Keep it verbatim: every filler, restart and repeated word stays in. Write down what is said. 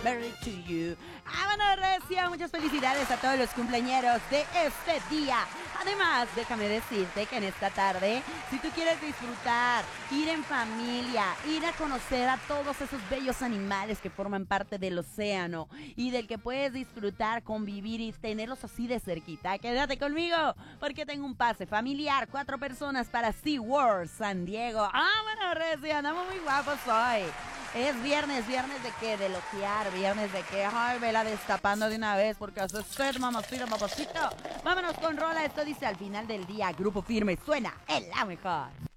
birthday to you. Vámonos, Recio, muchas felicidades a todos los cumpleañeros de este día. Además, déjame decirte que en esta tarde, si tú quieres disfrutar, ir en familia, ir a conocer a todos esos bellos animales que forman parte del océano y del que puedes disfrutar, convivir y tenerlos así de cerquita, quédate conmigo porque tengo un pase familiar, cuatro personas para SeaWorld San Diego. Ah, bueno, Recio, andamos muy guapos hoy. Es viernes, viernes de qué, de loquear, viernes de qué, ay, vela destapando de una vez porque hace sed, mamacita, papacito. Vámonos con rola, esto dice al final del día, Grupo Firme, suena en la mejor.